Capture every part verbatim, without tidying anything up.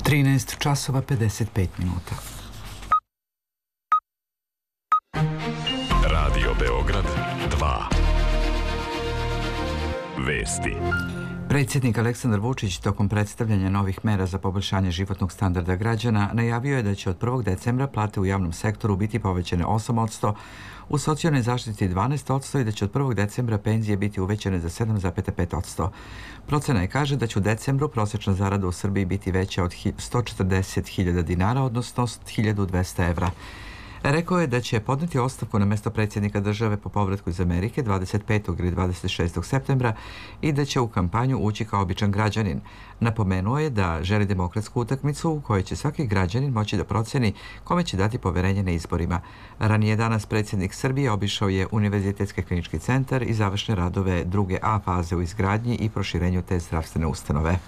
trinaest časova pedeset pet minuta. Radio Beograd dva. Vesti. Predsjednik Aleksandar Vučić tokom predstavljanja novih mera za poboljšanje životnog standarda građana najavio je da će od prvog decembra plate u javnom sektoru biti povećane osam posto, u socijalnoj zaštiti dvanaest posto i da će od prvog decembra penzije biti uvećane za sedam zarez pet posto. Procena je kaže da će u decembru prosječna zarada u Srbiji biti veća od sto četrdeset hiljada dinara, odnosno hiljadu dvesta evra. Rekao je da će podneti ostavku na mesto predsjednika države po povratku iz Amerike dvadeset petog ili dvadeset šestog septembra i da će u kampanju ući kao običan građanin. Napomenuo je da želi demokratsku utakmicu u kojoj će svaki građanin moći da proceni kome će dati poverenje na izborima. Ranije danas predsjednik Srbije obišao je Univerzitetski klinički centar i završne radove druge A faze u izgradnji i proširenju te zdravstvene ustanove.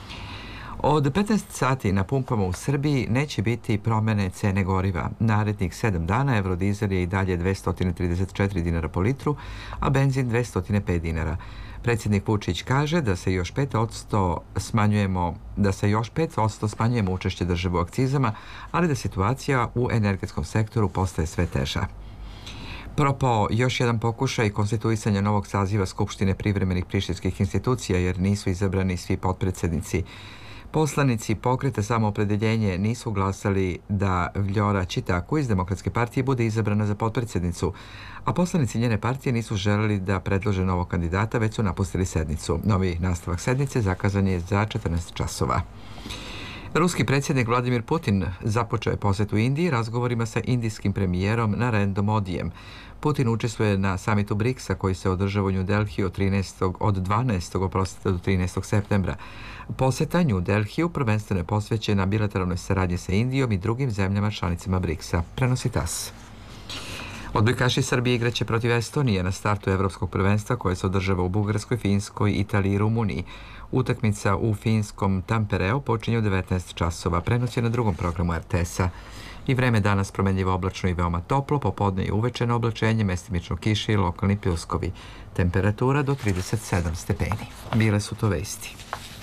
Od petnaest sati na pumpama u Srbiji neće biti promjene cene goriva. Narednih sedam dana evrodizel je i dalje dvesta trideset četiri dinara po litru, a benzin dvesta pet dinara. Predsjednik Vučić kaže da se još pet posto smanjujemo, da se još pet posto smanjujemo učešće države u akcizama, ali da situacija u energetskom sektoru postaje sve teža. Propao još jedan pokušaj konstituisanja novog saziva Skupštine privremenih prištinskih institucija jer nisu izabrani svi potpredsjednici. Poslanici Pokreta Samoopredeljenje nisu glasali da Vljora Čitaku iz Demokratske partije bude izabrana za potpredsjednicu, a poslanici njene partije nisu želeli da predlože novog kandidata, već su napustili sednicu. Novi nastavak sednice zakazan je za četrnaest časova. Ruski predsjednik Vladimir Putin započeo je posjetu Indiji razgovorima sa indijskim premijerom Narendra Modijem. Putin učestvuje na samitu briksa koji se održava u New Delhiju od dvanaestog oprostite do trinaestog septembra. Posjeta New Delhiju prvenstveno je posvećena bilateralnoj saradnji sa Indijom i drugim zemljama članicama briksa, prenosi TAS. Odbojkaši Srbije igraće protiv Estonije na startu Evropskog prvenstva koje se održava u Bugarskoj, Finskoj, Italiji i Rumuniji. Utakmica u finskom Tampereu počinje u devetnaest časova, prenosi na drugom programu R T S-a. I vreme danas promenljivo oblačno i veoma toplo, popodne i uvečeno oblačenje, mestimično kiše i lokalni pljuskovi. Temperatura do trideset sedam stepeni. Bile su to vesti.